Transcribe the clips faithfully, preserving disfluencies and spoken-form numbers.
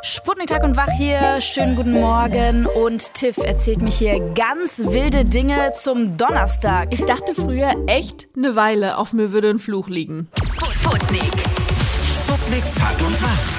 Sputnik Tag und Wach hier, schönen guten Morgen und Tiff erzählt mich hier ganz wilde Dinge zum Donnerstag. Ich dachte früher echt eine Weile, auf mir würde ein Fluch liegen. Sputnik. Sputnik Tag und Wach.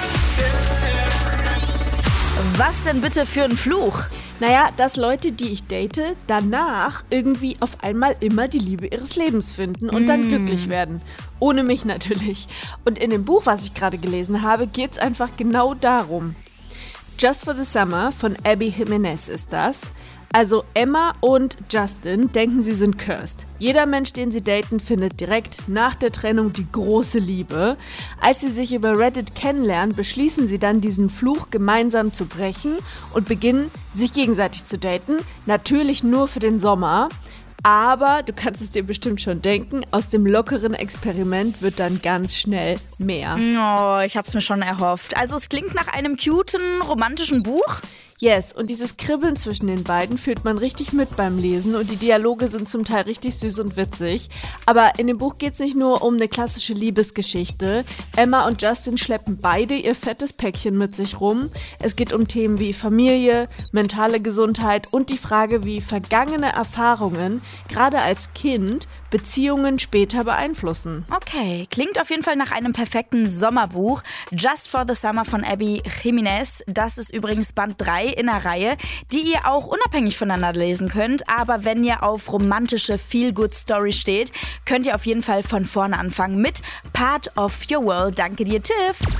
Was denn bitte für ein Fluch? Naja, dass Leute, die ich date, danach irgendwie auf einmal immer die Liebe ihres Lebens finden und mm. dann glücklich werden. Ohne mich natürlich. Und in dem Buch, was ich gerade gelesen habe, geht es einfach genau darum. Just for the Summer von Abby Jimenez ist das. Also Emma und Justin denken, sie sind cursed. Jeder Mensch, den sie daten, findet direkt nach der Trennung die große Liebe. Als sie sich über Reddit kennenlernen, beschließen sie dann, diesen Fluch gemeinsam zu brechen und beginnen, sich gegenseitig zu daten. Natürlich nur für den Sommer. Aber, du kannst es dir bestimmt schon denken, aus dem lockeren Experiment wird dann ganz schnell mehr. Oh, ich hab's mir schon erhofft. Also es klingt nach einem cuten, romantischen Buch. Yes, und dieses Kribbeln zwischen den beiden fühlt man richtig mit beim Lesen und die Dialoge sind zum Teil richtig süß und witzig. Aber in dem Buch geht's nicht nur um eine klassische Liebesgeschichte. Emma und Justin schleppen beide ihr fettes Päckchen mit sich rum. Es geht um Themen wie Familie, mentale Gesundheit und die Frage, wie vergangene Erfahrungen, gerade als Kind, Beziehungen später beeinflussen. Okay, klingt auf jeden Fall nach einem perfekten Sommerbuch. Just for the Summer von Abby Jimenez. Das ist übrigens Band drei in der Reihe, die ihr auch unabhängig voneinander lesen könnt. Aber wenn ihr auf romantische Feel-Good-Story steht, könnt ihr auf jeden Fall von vorne anfangen mit Part of Your World. Danke dir, Tiff.